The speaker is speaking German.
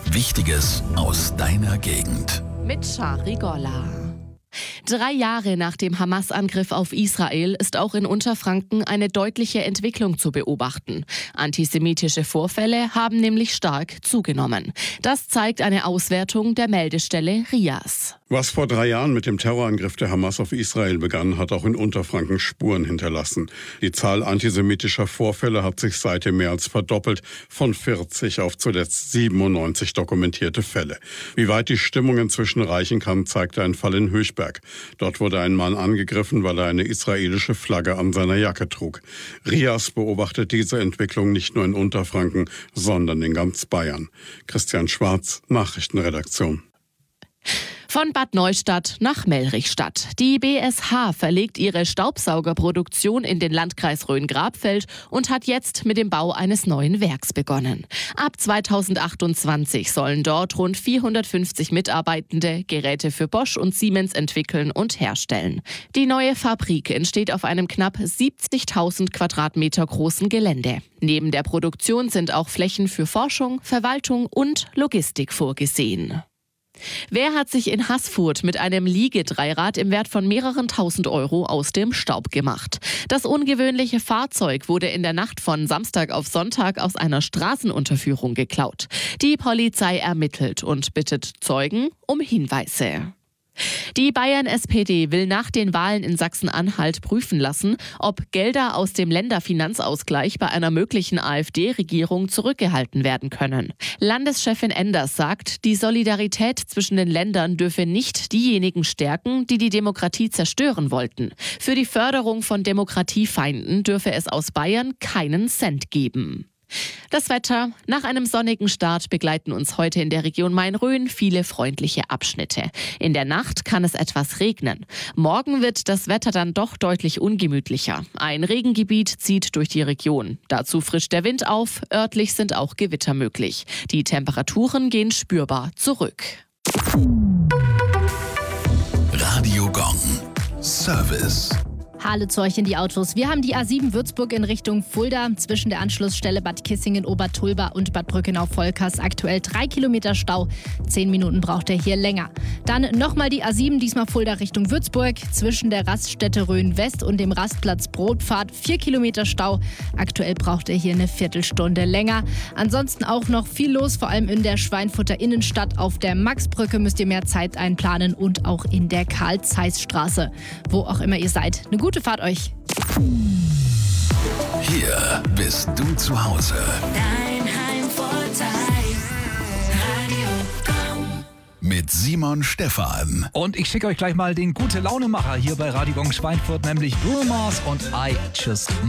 Wichtiges aus deiner Gegend. Mit Shari Golla. 3 Jahre nach dem Hamas-Angriff auf Israel ist auch in Unterfranken eine deutliche Entwicklung zu beobachten. Antisemitische Vorfälle haben nämlich stark zugenommen. Das zeigt eine Auswertung der Meldestelle RIAS. Was vor 3 Jahren mit dem Terrorangriff der Hamas auf Israel begann, hat auch in Unterfranken Spuren hinterlassen. Die Zahl antisemitischer Vorfälle hat sich seitdem mehr als verdoppelt, von 40 auf zuletzt 97 dokumentierte Fälle. Wie weit die Stimmung inzwischen reichen kann, zeigte ein Fall in Höchberg. Dort wurde ein Mann angegriffen, weil er eine israelische Flagge an seiner Jacke trug. RIAS beobachtet diese Entwicklung nicht nur in Unterfranken, sondern in ganz Bayern. Christian Schwarz, Nachrichtenredaktion. Von Bad Neustadt nach Mellrichstadt. Die BSH verlegt ihre Staubsaugerproduktion in den Landkreis Rhön-Grabfeld und hat jetzt mit dem Bau eines neuen Werks begonnen. Ab 2028 sollen dort rund 450 Mitarbeitende Geräte für Bosch und Siemens entwickeln und herstellen. Die neue Fabrik entsteht auf einem knapp 70.000 Quadratmeter großen Gelände. Neben der Produktion sind auch Flächen für Forschung, Verwaltung und Logistik vorgesehen. Wer hat sich in Haßfurt mit einem Liegedreirad im Wert von mehreren tausend Euro aus dem Staub gemacht? Das ungewöhnliche Fahrzeug wurde in der Nacht von Samstag auf Sonntag aus einer Straßenunterführung geklaut. Die Polizei ermittelt und bittet Zeugen um Hinweise. Die Bayern-SPD will nach den Wahlen in Sachsen-Anhalt prüfen lassen, ob Gelder aus dem Länderfinanzausgleich bei einer möglichen AfD-Regierung zurückgehalten werden können. Landeschefin Enders sagt, die Solidarität zwischen den Ländern dürfe nicht diejenigen stärken, die die Demokratie zerstören wollten. Für die Förderung von Demokratiefeinden dürfe es aus Bayern keinen Cent geben. Das Wetter. Nach einem sonnigen Start begleiten uns heute in der Region Main-Rhön viele freundliche Abschnitte. In der Nacht kann es etwas regnen. Morgen wird das Wetter dann doch deutlich ungemütlicher. Ein Regengebiet zieht durch die Region. Dazu frischt der Wind auf. Örtlich sind auch Gewitter möglich. Die Temperaturen gehen spürbar zurück. Radio Gong. Service. Halezeuch in die Autos. Wir haben die A7 Würzburg in Richtung Fulda zwischen der Anschlussstelle Bad Kissingen, Obertulba und Bad Brückenau-Volkers aktuell 3 Kilometer Stau. 10 Minuten braucht er hier länger. Dann nochmal die A7, diesmal Fulda Richtung Würzburg zwischen der Raststätte Rhön-West und dem Rastplatz Brotpfad 4 Kilometer Stau. Aktuell braucht er hier eine Viertelstunde länger. Ansonsten auch noch viel los, vor allem in der Schweinfurter Innenstadt. Auf der Maxbrücke müsst ihr mehr Zeit einplanen und auch in der Karl-Zeiss-Straße. Wo auch immer ihr seid. Eine gute Fahrt euch. Hier bist du zu Hause. Dein Heimvorteil. Radio Gong. Mit Simon Stephan. Und ich schicke euch gleich mal den Gute-Laune-Macher hier bei Radio Gong Schweinfurt, nämlich Bruno Mars und I Just